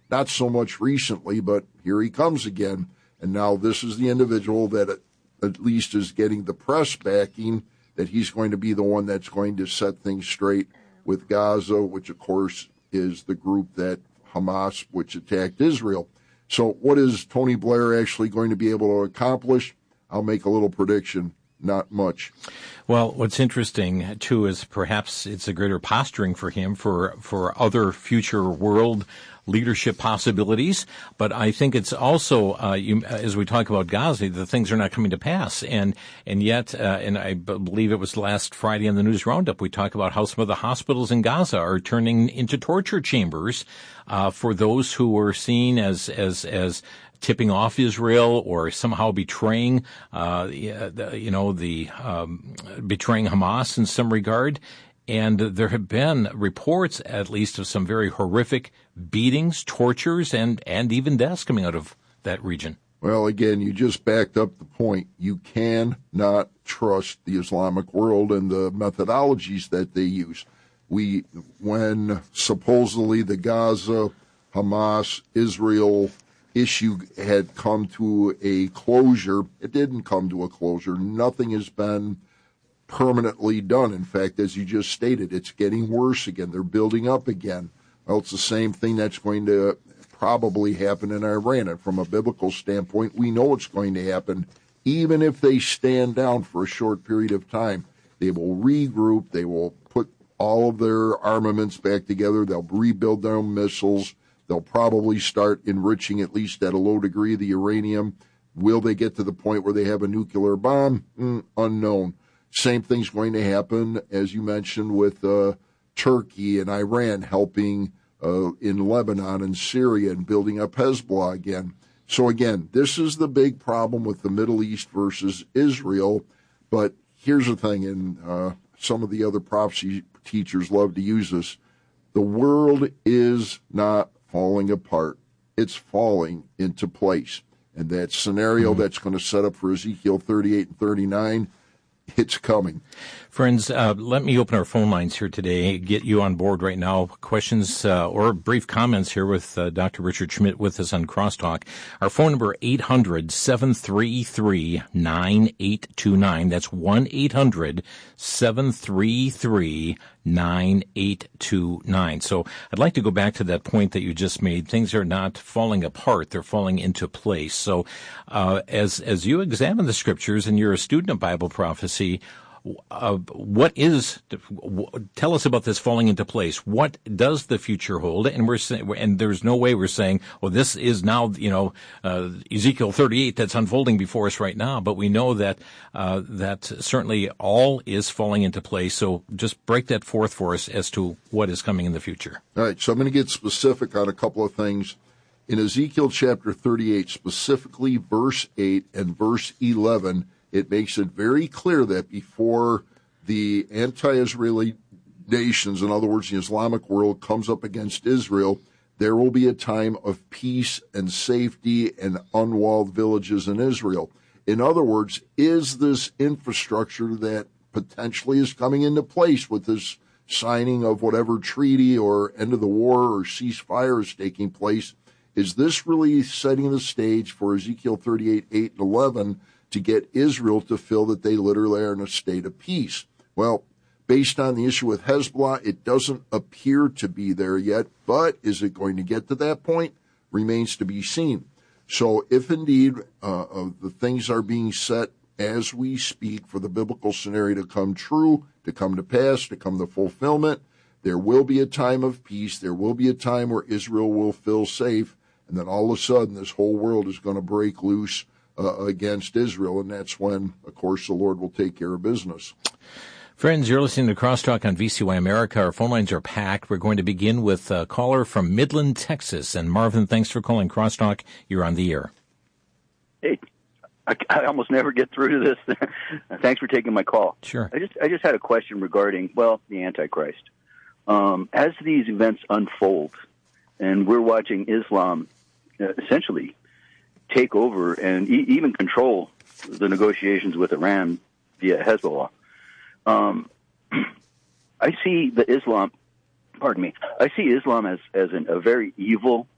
not so much recently, but here he comes again. And now this is the individual that at least is getting the press backing that he's going to be the one that's going to set things straight with Gaza, which, of course, is the group that Hamas, which attacked Israel. So what is Tony Blair actually going to be able to accomplish? I'll make a little prediction. Not much. Well, what's interesting, too, is perhaps it's a greater posturing for him for other future world leadership possibilities. But I think it's also, as we talk about Gaza, the things are not coming to pass. And yet, and I believe it was last Friday on the News Roundup, we talk about how some of the hospitals in Gaza are turning into torture chambers for those who were seen as tipping off Israel or somehow betraying, betraying Hamas in some regard. And there have been reports, at least, of some very horrific beatings, tortures, and even deaths coming out of that region. Well, again, you just backed up the point. You cannot trust the Islamic world and the methodologies that they use. When supposedly the Gaza, Hamas, Israel issue had come to a closure, it didn't come to a closure. Nothing has been permanently done. In fact, as you just stated, it's getting worse again. They're building up again. Well, it's the same thing that's going to probably happen in Iran. And from a biblical standpoint, we know it's going to happen. Even if they stand down for a short period of time, they will regroup. They will put all of their armaments back together. They'll rebuild their own missiles. They'll probably start enriching, at least at a low degree, the uranium. Will they get to the point where they have a nuclear bomb? Unknown. Same thing's going to happen, as you mentioned, with Turkey and Iran helping in Lebanon and Syria and building up Hezbollah again. So, again, this is the big problem with the Middle East versus Israel. But here's the thing, and some of the other prophecy teachers love to use this. The world is not falling apart. It's falling into place. And that scenario that's going to set up for Ezekiel 38 and 39, it's coming. Friends, let me open our phone lines here today, get you on board right now. Questions or brief comments here with Dr. Richard Schmidt with us on Crosstalk. Our phone number, 800-733-9829. That's 1-800-733-9829. So I'd like to go back to that point that you just made. Things are not falling apart. They're falling into place. So as you examine the scriptures and you're a student of Bible prophecy, tell us about this falling into place. What does the future hold? And and there's no way we're saying, well, this is now, Ezekiel 38 that's unfolding before us right now. But we know that certainly all is falling into place. So just break that forth for us as to what is coming in the future. All right. So I'm going to get specific on a couple of things. In Ezekiel chapter 38, specifically verse 8 and verse 11, it makes it very clear that before the anti-Israeli nations, in other words, the Islamic world, comes up against Israel, there will be a time of peace and safety and unwalled villages in Israel. In other words, is this infrastructure that potentially is coming into place with this signing of whatever treaty or end of the war or ceasefire is taking place, is this really setting the stage for Ezekiel 38, 8, and 11 to get Israel to feel that they literally are in a state of peace? Well, based on the issue with Hezbollah, it doesn't appear to be there yet, but is it going to get to that point? Remains to be seen. So if indeed the things are being set as we speak for the biblical scenario to come true, to come to pass, to come to fulfillment, there will be a time of peace. There will be a time where Israel will feel safe, and then all of a sudden this whole world is going to break loose against Israel, and that's when, of course, the Lord will take care of business. Friends, you're listening to Crosstalk on VCY America. Our phone lines are packed. We're going to begin with a caller from Midland, Texas. And Marvin, thanks for calling Crosstalk. You're on the air. Hey, I almost never get through to this. Thanks for taking my call. Sure. I just had a question regarding, the Antichrist. As these events unfold, and we're watching Islam essentially take over and even control the negotiations with Iran via Hezbollah, I see Islam as a very evil